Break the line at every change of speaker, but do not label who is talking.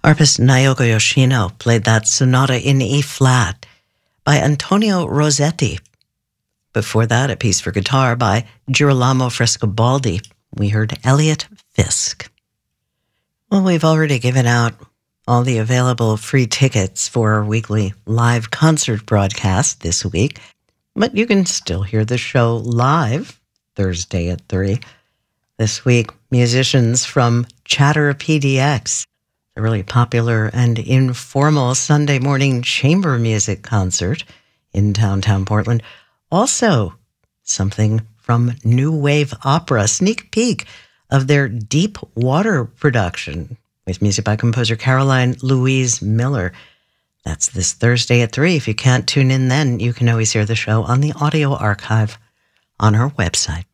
Harpist Naoki Yoshino played that sonata in E-flat by Antonio Rossetti. Before that, a piece for guitar by Girolamo Frescobaldi. We heard Elliot Fisk. Well, we've already given out all the available free tickets for our weekly live concert broadcast this week, but you can still hear the show live Thursday at 3. This week, musicians from Chatter PDX, a really popular and informal Sunday morning chamber music concert in downtown Portland. Also, something from New Wave Opera, sneak peek of their Deep Water production with music by composer Caroline Louise Miller. That's this Thursday at 3. If you can't tune in then, you can always hear the show on the audio archive on our website.